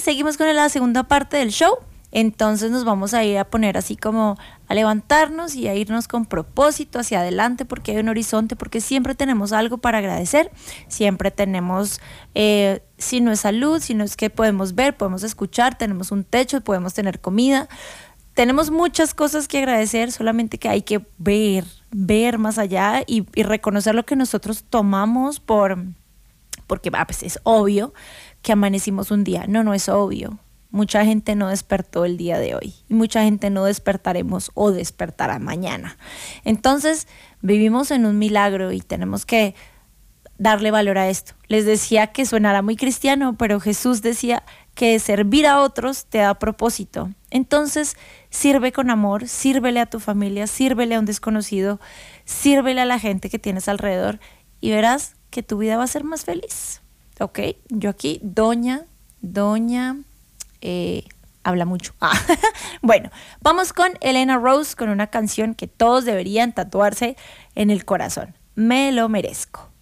seguimos con la segunda parte del show. Entonces nos vamos a ir a poner así como a levantarnos y a irnos con propósito hacia adelante, porque hay un horizonte, porque siempre tenemos algo para agradecer, siempre tenemos, si no es salud, si no es que podemos ver, podemos escuchar, tenemos un techo, podemos tener comida, tenemos muchas cosas que agradecer, solamente que hay que ver más allá y reconocer lo que nosotros tomamos porque pues es obvio que amanecimos un día. No es obvio. Mucha gente no despertó el día de hoy y mucha gente no despertaremos o despertará mañana. Entonces vivimos en un milagro y tenemos que darle valor a esto. Les decía que sonará muy cristiano, pero Jesús decía que servir a otros te da propósito. Entonces sirve con amor, sírvele a tu familia, sírvele a un desconocido, sírvele a la gente que tienes alrededor y verás que tu vida va a ser más feliz. ¿Ok? Yo aquí, doña habla mucho. Bueno, vamos con Elena Rose con una canción que todos deberían tatuarse en el corazón. Me lo merezco.